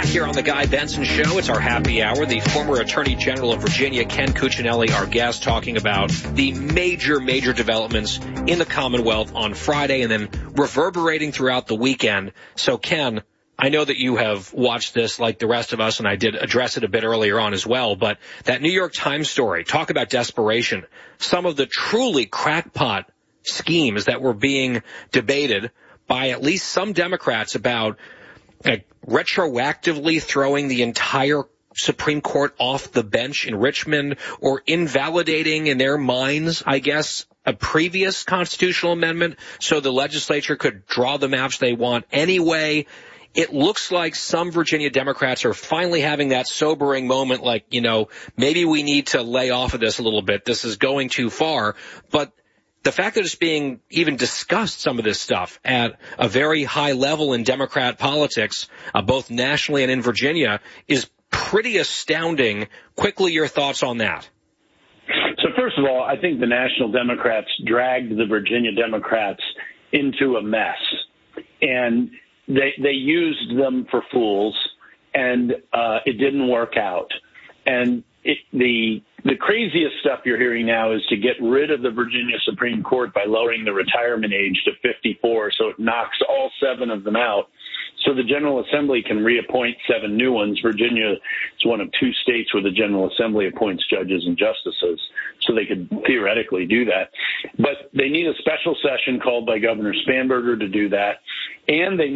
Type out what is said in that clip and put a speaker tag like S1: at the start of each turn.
S1: here on the Guy Benson Show. It's our happy hour. The former Attorney General of Virginia, Ken Cuccinelli, our guest, talking about the major developments in the Commonwealth on Friday and then reverberating throughout the weekend. So, Ken, I know that you have watched this like the rest of us, and I did address it a bit earlier on as well, but that New York Times story, talk about desperation. Some of the truly crackpot schemes that were being debated by at least some Democrats about retroactively throwing the entire Supreme Court off the bench in Richmond, or invalidating in their minds, I guess, a previous constitutional amendment so the legislature could draw the maps they want anyway. It looks like some Virginia Democrats are finally having that sobering moment, like, you know, maybe we need to lay off of this a little bit. This is going too far. But the fact that it's being even discussed, some of this stuff, at a very high level in Democrat politics, both nationally and in Virginia, is pretty astounding. Quickly, your thoughts on that?
S2: So first of all, I think the national Democrats dragged the Virginia Democrats into a mess. And they used them for fools, and it didn't work out. And the craziest stuff you're hearing now is to get rid of the Virginia Supreme Court by lowering the retirement age to 54, so it knocks all 7 of them out, so the General Assembly can reappoint 7 new ones. Virginia is one of 2 states where the General Assembly appoints judges and justices, so they could theoretically do that. But they need a special session called by Governor Spanberger to do that, and they